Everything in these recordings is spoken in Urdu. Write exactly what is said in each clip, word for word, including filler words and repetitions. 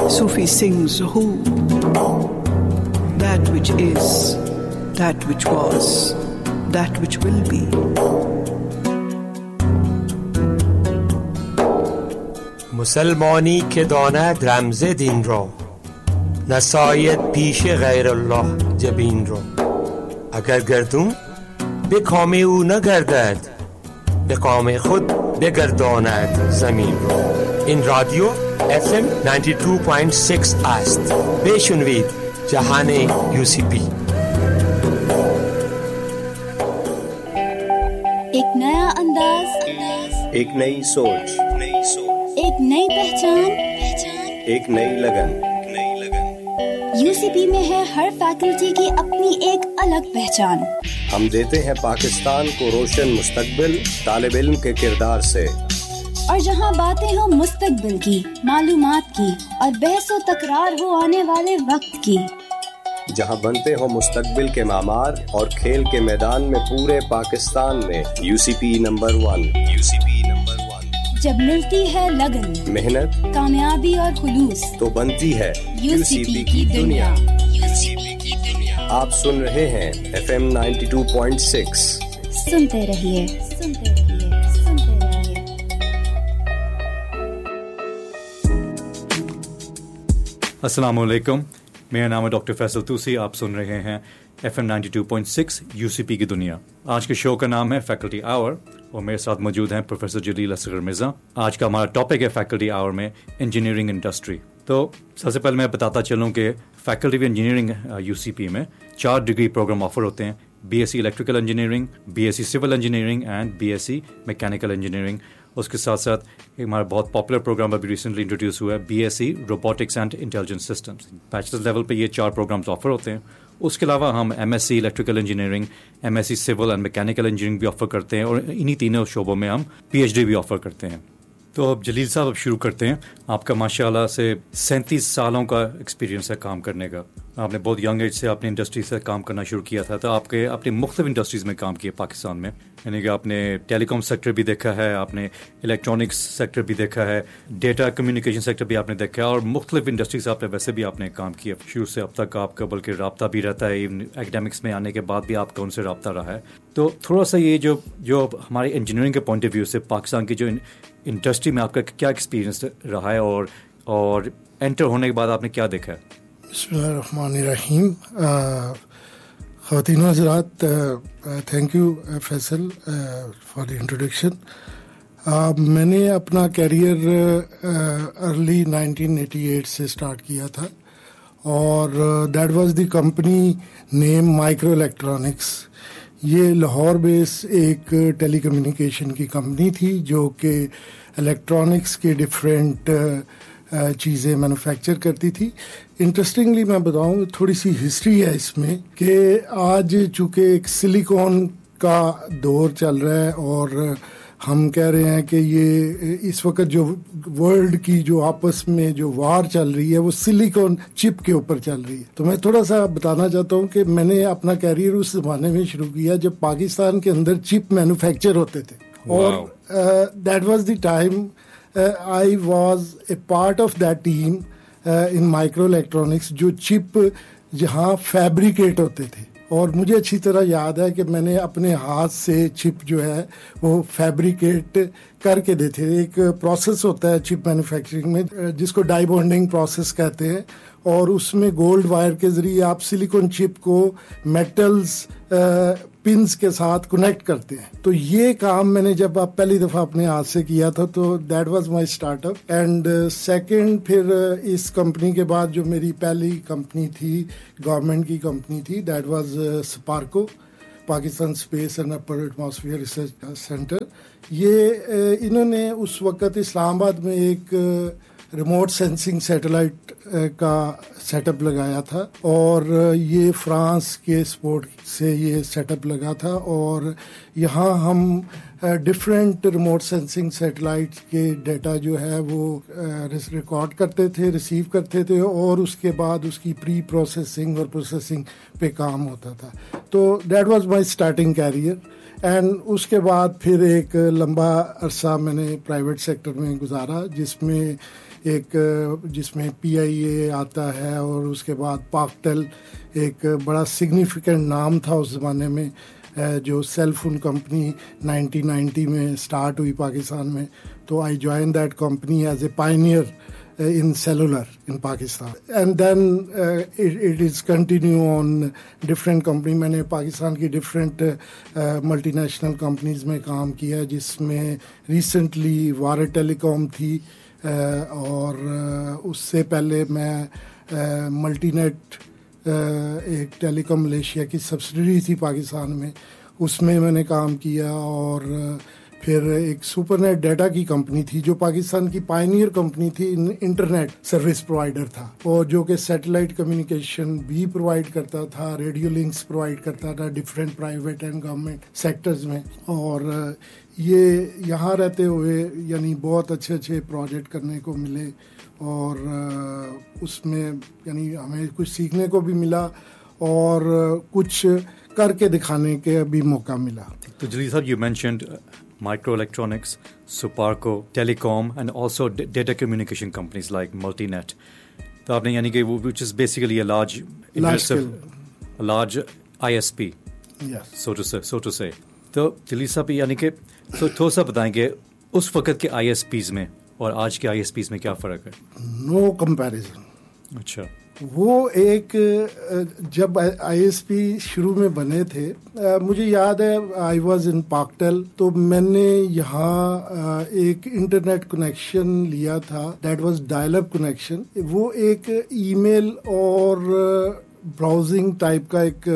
Sufi sings who, that which is, that which was, that which will be. مسلمانی که داند رمز دین را، نساید پیش غیر الله جبین را. اگر گردون به کام او نگردد، به کام خود بگرداند زمین را. این رادیو اف ام نود و دو ممیز شش است. بشنوید جهان یو سی پی. ایک نیا انداز، ایک نئی سوچ، ایک نئی پہچان، ایک نئی لگن۔ یو سی پی میں ہے ہر فیکلٹی کی اپنی ایک الگ پہچان۔ ہم دیتے ہیں پاکستان کو روشن مستقبل طالب علم کے کردار سے، اور جہاں باتیں ہوں مستقبل کی، معلومات کی، اور بحث و تکرار ہو آنے والے وقت کی، جہاں بنتے ہوں مستقبل کے معمار اور کھیل کے میدان میں پورے پاکستان میں you C P number one. You C P number one. جب ملتی ہے لگن، محنت، کامیابی اور خلوص، تو بنتی ہے یو سی پی کی دنیا۔ یو سی پی کی دنیا۔ آپ سن رہے ہیں F M ninety two point six. سنتے رہیے، سنتے رہیے، سنتے رہیے۔ السلام علیکم، میرا نام ہے ڈاکٹر فیصل توسی۔ آپ سن رہے ہیں F M ninety two point six you سی پی کی دنیا۔ آج کے شو کا نام ہے فیکلٹی آور، اور میرے ساتھ موجود ہیں پروفیسر جلیل اصغر مرزا۔ آج کا ہمارا ٹاپک ہے فیکلٹی آور میں انجینئرنگ انڈسٹری۔ تو سب سے پہلے میں بتاتا چلوں کہ فیکلٹی آف انجینئرنگ یو سی پی میں چار ڈگری پروگرام آفر ہوتے ہیں: B S C electrical engineering, B S C civil engineering and B S C mechanical engineering. اس کے ساتھ ساتھ ہمارا بہت پاپولر پروگرام ابھی ریسنٹلی انٹروڈیوس ہوا ہے، B S C robotics and intelligence systems. Bachelors level پہ یہ چار پروگرامس آفر ہوتے ہیں۔ اس کے علاوہ ہم M S C electrical engineering, M S C civil and mechanical engineering بھی آفر کرتے ہیں، اور انہی تینوں شعبوں میں ہم پی ایچ ڈی بھی آفر کرتے ہیں۔ تو اب جلیل صاحب اب شروع کرتے ہیں۔ آپ کا ماشاء اللہ سے سینتیس سالوں کا ایکسپیرینس ہے کام کرنے کا۔ آپ نے بہت ینگ ایج سے اپنی انڈسٹری سے کام کرنا شروع کیا تھا، تو آپ کے اپنی مختلف انڈسٹریز میں کام کیا پاکستان میں، یعنی کہ آپ نے ٹیلی کام سیکٹر بھی دیکھا ہے، آپ نے الیکٹرانکس سیکٹر بھی دیکھا ہے، ڈیٹا کمیونیکیشن سیکٹر بھی آپ نے دیکھا ہے، اور مختلف انڈسٹریز آپ نے ویسے بھی آپ نے کام کیا شروع سے اب تک آپ کا، بلکہ رابطہ بھی رہتا ہے، ایون ایکڈیمکس میں آنے کے بعد بھی آپ کا ان سے رابطہ رہا ہے۔ تو تھوڑا سا یہ جو جو ہماری انجینئرنگ کے پوائنٹ آف ویو سے پاکستان کی جو انڈسٹری میں آپ کا کیا ایکسپیرینس رہا ہے، اور اور انٹر ہونے کے بعد آپ نے کیا دیکھا ہے؟ بسم اللہ الرحمن الرحیم۔ خواتین و حضرات، thank you Faisal for the introduction. میں نے اپنا career early nineteen eighty eight سے اسٹارٹ کیا تھا، اور that was the company name micro electronics. یہ لاہور بیس ایک ٹیلی کمیونیکیشن کی کمپنی تھی جو کہ الیکٹرانکس کے ڈفرینٹ چیزیں مینوفیکچر کرتی تھی۔ انٹرسٹنگلی میں بتاؤں، تھوڑی سی ہسٹری ہے اس میں، کہ آج چونکہ ایک سلیکون کا دور چل رہا ہے، اور ہم کہہ رہے ہیں کہ یہ اس وقت جو ورلڈ کی جو آپس میں جو وار چل رہی ہے وہ سلیکون چپ کے اوپر چل رہی ہے۔ تو میں تھوڑا سا بتانا چاہتا ہوں کہ میں نے اپنا کیریئر اس زمانے میں شروع کیا جب پاکستان کے اندر چپ مینوفیکچر ہوتے تھے، اور that was the time I was a part of that team in micro electronics, جو چپ جہاں فیبریکیٹ ہوتے تھے۔ اور مجھے اچھی طرح یاد ہے کہ میں نے اپنے ہاتھ سے چپ جو ہے وہ فیبریکیٹ کر کے دیتے تھے۔ ایک پروسیس ہوتا ہے چپ مینوفیکچرنگ میں جس کو ڈائی بونڈنگ پروسیس کہتے ہیں، اور اس میں گولڈ وائر کے ذریعے آپ سلیکون چپ کو میٹلز پنز کے ساتھ کنیکٹ کرتے ہیں۔ تو یہ کام میں نے جب آپ پہلی دفعہ اپنے ہاتھ سے کیا تھا، تو that was my start up. And second, پھر اس کمپنی کے بعد جو میری پہلی کمپنی تھی، گورنمنٹ کی کمپنی تھی، that was SUPARCO, Pakistan space and upper atmosphere research centre. یہ انہوں نے اس وقت اسلام آباد میں ایک ریموٹ سینسنگ سیٹلائٹ کا سیٹ اپ لگایا تھا، اور یہ فرانس کے سپورٹ سے یہ سیٹ اپ لگا تھا، اور یہاں ہم ڈفرینٹ ریموٹ سینسنگ سیٹلائٹ کے ڈیٹا جو ہے وہ ریکارڈ کرتے تھے، ریسیو کرتے تھے، اور اس کے بعد اس کی پری پروسیسنگ اور پروسیسنگ پہ کام ہوتا تھا۔ تو that was my starting career. And اس کے بعد پھر ایک لمبا عرصہ میں نے پرائیویٹ سیکٹر میں گزارا، جس میں ایک جس میں پی آئی اے آتا ہے اور اس کے بعد پاکٹل ایک بڑا سگنیفیکنٹ نام تھا اس زمانے میں, جو cell phone company nineteen ninety میں اسٹارٹ ہوئی پاکستان میں. تو I join that company as a pioneer in cellular in Pakistan, and then uh, it, it is continue on different company. میں نے پاکستان کی different ملٹی نیشنل کمپنیز میں کام کیا, جس میں ریسنٹلی وارے ٹیلی کام تھی, اور اس سے پہلے میں ملٹی نیٹ ایک ٹیلی کام ملیشیا کی سبسڈری تھی پاکستان میں, اس میں میں نے کام کیا. اور پھر ایک سپر نیٹ ڈیٹا کی کمپنی تھی جو پاکستان کی پائنیئر کمپنی تھی, انٹرنیٹ سروس پرووائڈر تھا, اور جو کہ سیٹلائٹ کمیونیکیشن بھی پرووائڈ کرتا تھا, ریڈیو لنکس پرووائڈ کرتا تھا different private and government sectors میں. اور یہ یہاں رہتے ہوئے یعنی بہت اچھے اچھے پروجیکٹ کرنے کو ملے, اور اس میں یعنی ہمیں کچھ سیکھنے کو بھی ملا اور کچھ کر کے دکھانے کے بھی موقع ملا. تو جلیل صاحب, you mentioned micro electronics, Suparco, telecom, and also d- data communication companies like Multinet. تو آپ نے یعنی کہ وہ which is basically a large, large a large I S P, yes, so to say, so to say. تو جلیل صاحب یعنی کہ تو تھوڑا سا بتائیں کہ اس وقت کے آئی ایس پیز میں اور آج کے آئی ایس پیز میں کیا فرق ہے؟ نو کمپیریزن. اچھا, وہ ایک جب آئی ایس پی شروع میں بنے تھے, مجھے یاد ہے آئی واز ان پاکٹل, تو میں نے یہاں ایک انٹرنیٹ کنیکشن لیا تھا, that was dial up connection. وہ ایک ای میل اور براؤزنگ ٹائپ کا ایک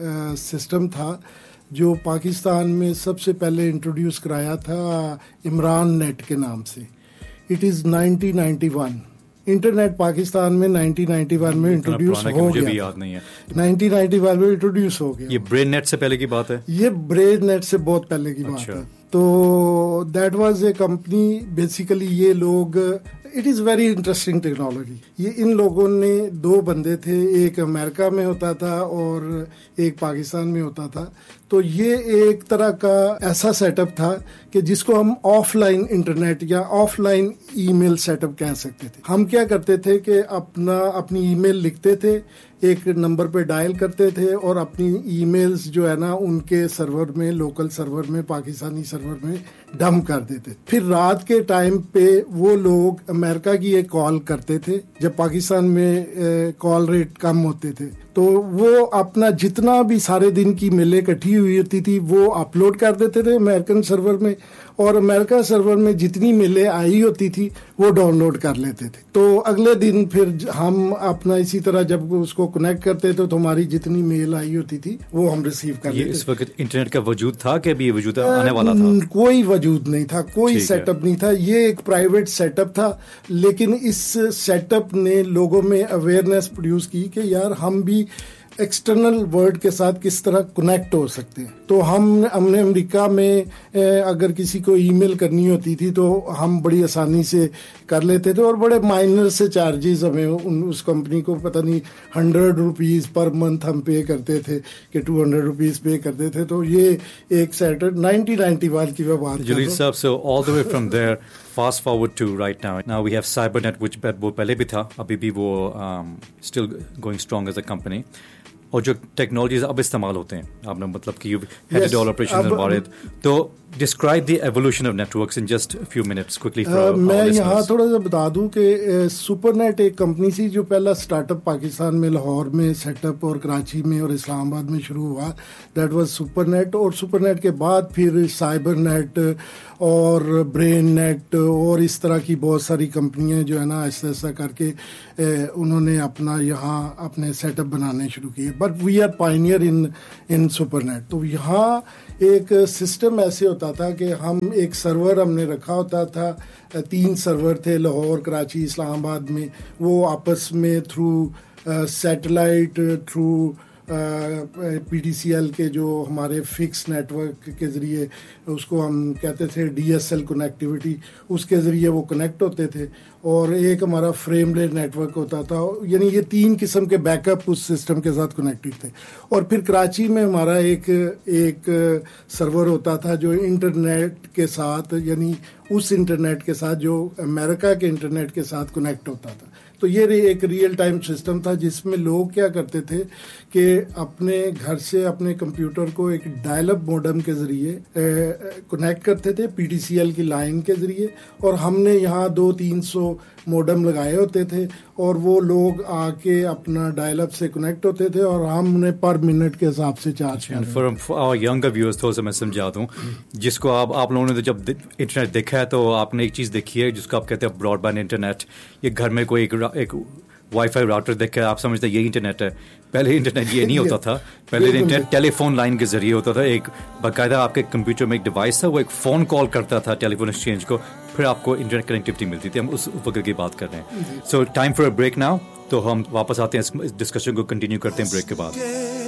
سسٹم تھا جو پاکستان میں سب سے پہلے انٹروڈیوس کرایا تھا عمران نیٹ کے نام سے. It is nineteen ninety one. Internet Pakistan میں نائنٹین نائنٹی ون میں انٹروڈیوس ہو گیا, نائنٹین نائنٹی ون میں انٹروڈیوس ہو گیا. یہ برین نیٹ سے پہلے کی بات ہے, یہ برین نیٹ سے بہت پہلے کی بات ہے. تو that was a company, basically یہ لوگ, it is very interesting technology. یہ ان لوگوں نے دو بندے تھے, ایک امریکہ میں ہوتا تھا اور ایک پاکستان میں ہوتا تھا. تو یہ ایک طرح کا ایسا سیٹ اپ تھا کہ جس کو ہم آف لائن انٹرنیٹ یا of line E mile set up کہہ سکتے تھے. ہم کیا کرتے تھے کہ اپنا اپنی ای میل لکھتے تھے, ایک نمبر پہ ڈائل کرتے تھے, اور اپنی ای میلز جو ہے نا ان کے سرور میں, لوکل سرور میں, پاکستانی سرور میں ڈمپ کر دیتے. پھر رات کے ٹائم پہ وہ لوگ امریکہ کی ایک کال کرتے تھے, جب پاکستان میں کال ریٹ کم ہوتے تھے, تو وہ اپنا جتنا بھی سارے دن کی میلیں اکٹھی ہوئی ہوتی تھی وہ اپلوڈ کر دیتے تھے امریکن سرور میں, اور امریکہ سرور میں جتنی میلیں آئی ہوتی تھی وہ ڈاؤن لوڈ کر لیتے تھے. تو اگلے دن پھر ہم اپنا اسی طرح جب اس کو کنیکٹ کرتے تھے تو ہماری جتنی میل آئی ہوتی تھی وہ ہم ریسیو کر لیتے. اس وقت انٹرنیٹ کا وجود تھا کہ ابھی وجود آنے والا تھا؟ کوئی وجود نہیں تھا, کوئی سیٹ اپ نہیں تھا. یہ ایک پرائیویٹ سیٹ اپ تھا, لیکن اس سیٹ اپ نے لوگوں میں اویئرنیس پروڈیوس کی کہ یار ہم بھی ایکسٹرنل ورلڈ کے ساتھ کس طرح کنیکٹ ہو سکتے ہیں. تو ہم ہم نے امریکہ میں اگر کسی کو ای میل کرنی ہوتی تھی تو ہم بڑی آسانی سے کر لیتے تھے, اور بڑے مائنر سے چارجز ہمیں اس کمپنی کو پتہ نہیں ہنڈریڈ روپیز پر منتھ ہم پے کرتے تھے کہ ٹو ہنڈریڈ روپیز پے کرتے تھے. تو یہ ایک سیٹر نائنٹین نائنٹی ون کی میں بات کر رہا ہوں. صاحب, so all the way from there fast forward to right now. Now we have CyberNet, which وہ پہلے بھی تھا, ابھی بھی وہ still going strong as a company. اور جو ٹیکنالوجیز اب استعمال ہوتے ہیں, آپ نے مطلب کہ ہیڈ آل آپریشن وارد, تو describe the evolution of net works in just few minutes quickly. میں یہاں تھوڑا سا بتا دوں کہ سپر نیٹ ایک کمپنی تھی جو پہلا اسٹارٹ اپ پاکستان میں لاہور میں سیٹ اپ اور کراچی میں اور اسلام آباد میں شروع ہوا, دیٹ واز سپر نیٹ. اور سپر نیٹ کے بعد پھر سائبر نیٹ اور برین نیٹ اور اس طرح کی بہت ساری کمپنیاں جو ہے نا ایسا ایسا کر کے انہوں نے اپنا یہاں اپنے سیٹ اپ بنانے شروع کیے. But we are pioneer in in super net. تو یہاں ایک سسٹم ایسے ہوتا تھا کہ ہم ایک سرور ہم نے رکھا ہوتا تھا, تین سرور تھے لاہور, کراچی, اسلام آباد میں. وہ آپس میں through satellite, through P T C L کے جو ہمارے فکس نیٹ ورک کے ذریعے, اس کو ہم کہتے تھے ڈی ایس ایل کنیکٹیوٹی, اس کے ذریعے وہ کنیکٹ ہوتے تھے. اور ایک ہمارا فریم ریٹ نیٹ ورک ہوتا تھا. یعنی یہ تین قسم کے بیک اپ اس سسٹم کے ساتھ کنیکٹڈ تھے. اور پھر کراچی میں ہمارا ایک ایک سرور ہوتا تھا جو انٹرنیٹ کے ساتھ, یعنی اس انٹرنیٹ کے ساتھ جو امریکہ کے انٹرنیٹ کے ساتھ کنیکٹ ہوتا تھا. تو یہ ایک ریئل ٹائم سسٹم تھا جس میں لوگ کیا کرتے تھے کہ اپنے گھر سے اپنے کمپیوٹر کو ایک ڈائل اپ موڈم کے ذریعے کنیکٹ کرتے تھے, پی ڈی سی ایل کی لائن کے ذریعے, اور ہم نے یہاں دو تین سو موڈم لگائے ہوتے تھے اور وہ لوگ آ کے اپنا ڈائل اپ سے کنیکٹ ہوتے تھے اور ہم نے پر منٹ کے حساب سے چارج کیا. فار آور ینگر ویورز تھوڑا سا میں سمجھا دوں, جس کو آپ آپ لوگوں نے جب انٹرنیٹ دیکھا ہے تو آپ نے ایک چیز دیکھی ہے جس کو آپ کہتے ہیں براڈ بینڈ انٹرنیٹ. یہ گھر میں کوئی ایک ایک وائی فائی راؤٹر دیکھا ہے, آپ سمجھتے ہیں یہی انٹرنیٹ ہے. پہلے انٹرنیٹ یہ نہیں ہوتا تھا, پہلے انٹرنیٹ ٹیلی فون لائن کے ذریعے ہوتا تھا. ایک باقاعدہ آپ کے کمپیوٹر میں ایک ڈیوائس تھا, وہ ایک فون کال کرتا تھا ٹیلی فون ایکسچینج کو, پھر آپ کو انٹرنیٹ کنیکٹیوٹی ملتی تھی. ہم اس وقت کی بات کر رہے ہیں. سو time for a break now. تو ہم واپس آتے ہیں, اس ڈسکشن کو کنٹینیو کرتے ہیں بریک کے بعد.